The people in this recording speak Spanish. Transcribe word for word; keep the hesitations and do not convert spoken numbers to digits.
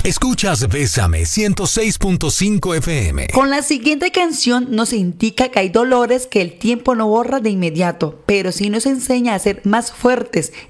Escuchas Bésame ciento seis punto cinco F M. Con la siguiente canción nos indica que hay dolores que el tiempo no borra de inmediato, pero sí nos enseña a ser más fuertes